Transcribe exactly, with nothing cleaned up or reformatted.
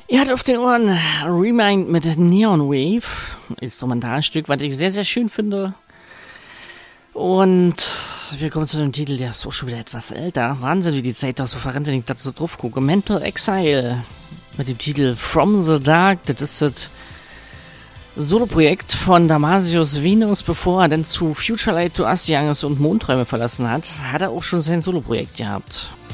Ihr hattet auf den Ohren Remind mit Neon Wave, Instrumentalstück, was ich sehr, sehr schön finde. Und wir kommen zu dem Titel, der ist auch schon wieder etwas älter. Wahnsinn, wie die Zeit auch so verrennt, wenn ich dazu so drauf gucke. Mental Exile mit dem Titel From the Dark. Das ist das Soloprojekt von Damasius Venus, bevor er dann zu Future Light to Us Young ist und Mondträume verlassen hat. Hat er auch schon sein Soloprojekt gehabt.